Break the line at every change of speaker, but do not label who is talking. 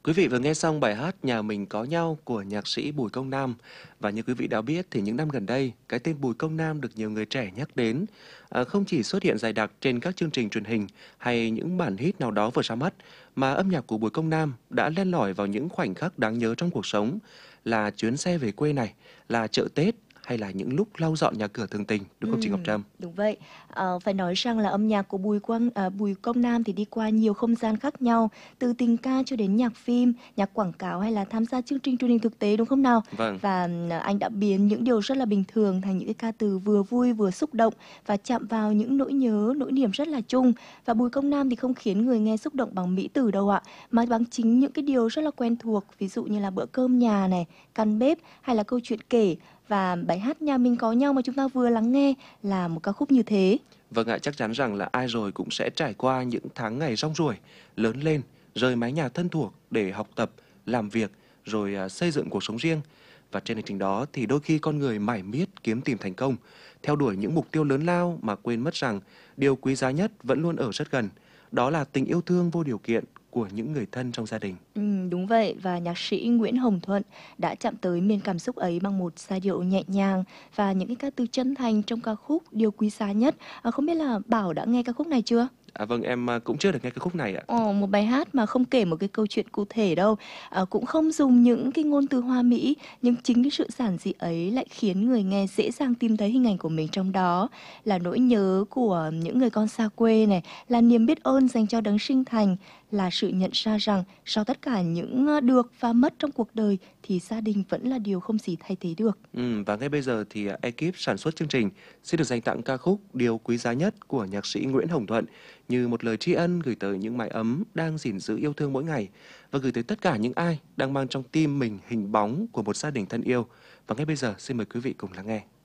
Quý vị vừa nghe xong bài hát Nhà mình có nhau của nhạc sĩ Bùi Công Nam. Và như quý vị đã biết thì những năm gần đây, cái tên Bùi Công Nam được nhiều người trẻ nhắc đến. Không chỉ xuất hiện dày đặc trên các chương trình truyền hình hay những bản hit nào đó vừa ra mắt, mà âm nhạc của Bùi Công Nam đã len lỏi vào những khoảnh khắc đáng nhớ trong cuộc sống, là chuyến xe về quê này, là chợ Tết, hay là những lúc lau dọn nhà cửa thường tình, đúng không chị Ngọc Trâm?
Đúng vậy. Phải nói rằng là âm nhạc của Bùi Công Nam thì đi qua nhiều không gian khác nhau, từ tình ca cho đến nhạc phim, nhạc quảng cáo hay là tham gia chương trình truyền hình thực tế, đúng không nào?
Vâng.
Và anh đã biến những điều rất là bình thường thành những cái ca từ vừa vui vừa xúc động và chạm vào những nỗi nhớ, nỗi niềm rất là chung. Và Bùi Công Nam thì không khiến người nghe xúc động bằng mỹ từ đâu ạ, mà bằng chính những cái điều rất là quen thuộc, ví dụ như là bữa cơm nhà này, căn bếp hay là câu chuyện kể. Và bài hát Nhà mình có nhau mà chúng ta vừa lắng nghe là một ca khúc như thế.
Vâng ạ, chắc chắn rằng là ai rồi cũng sẽ trải qua những tháng ngày rong ruổi, lớn lên, rời mái nhà thân thuộc để học tập, làm việc, rồi xây dựng cuộc sống riêng. Và trên hành trình đó thì đôi khi con người mải miết kiếm tìm thành công, theo đuổi những mục tiêu lớn lao mà quên mất rằng điều quý giá nhất vẫn luôn ở rất gần. Đó là tình yêu thương vô điều kiện của những người thân trong gia đình.
Đúng vậy, và nhạc sĩ Nguyễn Hồng Thuận đã chạm tới miền cảm xúc ấy bằng một giai điệu nhẹ nhàng và những cái ca từ chân thành trong ca khúc Điều quý giá nhất. Không biết là Bảo đã nghe ca khúc này chưa?
Vâng, em cũng chưa được nghe cái khúc này ạ.
Một bài hát mà không kể một cái câu chuyện cụ thể đâu, cũng không dùng những cái ngôn từ hoa mỹ, nhưng chính cái sự giản dị ấy lại khiến người nghe dễ dàng tìm thấy hình ảnh của mình trong đó, là nỗi nhớ của những người con xa quê này, là niềm biết ơn dành cho đấng sinh thành, là sự nhận ra rằng sau tất cả những được và mất trong cuộc đời thì gia đình vẫn là điều không gì thay thế được.
Và ngay bây giờ thì ekip sản xuất chương trình xin được dành tặng ca khúc Điều quý giá nhất của nhạc sĩ Nguyễn Hồng Thuận như một lời tri ân gửi tới những mái ấm đang gìn giữ yêu thương mỗi ngày, và gửi tới tất cả những ai đang mang trong tim mình hình bóng của một gia đình thân yêu. Và ngay bây giờ xin mời quý vị cùng lắng nghe.